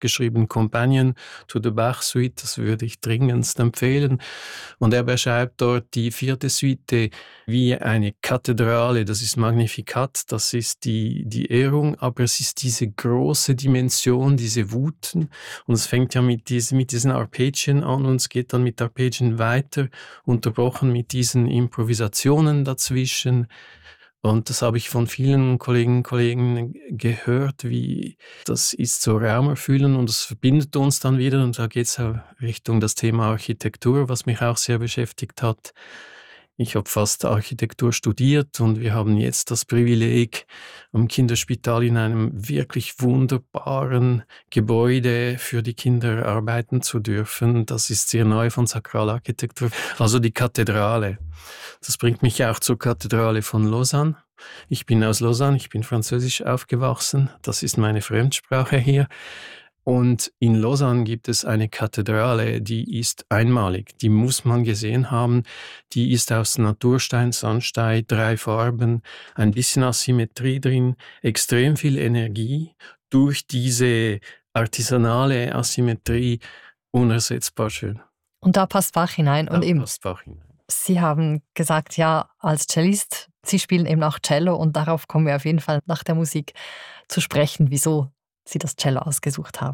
geschrieben, Companion to the Bach Suite, das würde ich dringendst empfehlen. Und er beschreibt dort die 4. Suite wie eine Kathedrale, das ist Magnificat, das ist die Ehrung, aber es ist diese große Dimension, diese Wuten. Und es fängt ja mit diesen Arpeggien an und es geht dann mit Arpeggien weiter, unterbrochen mit diesen Improvisationen dazwischen. Und das habe ich von vielen Kolleginnen und Kollegen gehört, wie das ist so raumerfüllend und es verbindet uns dann wieder. Und da geht es Richtung das Thema Architektur, was mich auch sehr beschäftigt hat. Ich habe fast Architektur studiert und wir haben jetzt das Privileg, am Kinderspital in einem wirklich wunderbaren Gebäude für die Kinder arbeiten zu dürfen. Das ist sehr neu von Sakralarchitektur, also die Kathedrale. Das bringt mich auch zur Kathedrale von Lausanne. Ich bin aus Lausanne, ich bin französisch aufgewachsen, das ist meine Fremdsprache hier. Und in Lausanne gibt es eine Kathedrale, die ist einmalig, die muss man gesehen haben. Die ist aus Naturstein, Sandstein, 3 Farben, ein bisschen Asymmetrie drin, extrem viel Energie. Durch diese artisanale Asymmetrie unersetzbar schön. Und da passt Bach hinein. Und eben, passt Bach hinein. Sie haben gesagt, ja, als Cellist, Sie spielen eben auch Cello und darauf kommen wir auf jeden Fall nach der Musik zu sprechen, wieso Sie das Cello ausgesucht haben.